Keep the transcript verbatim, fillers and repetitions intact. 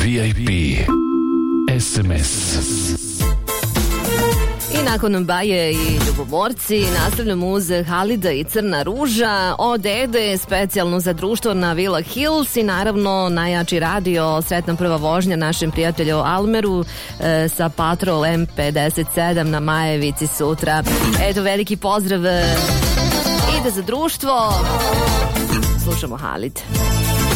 V I P S M S. I nakon Baje i Ljubomorci nastavljamo uz Halida i Crna ruža od Ede, specijalno za društvo na Villa Hills i naravno najjači radio, sretna prva vožnja našem prijatelju Almeru e, sa Patrol M pedeset sedam na Majevici sutra. Eto, veliki pozdrav ide za društvo. Slušamo Halid.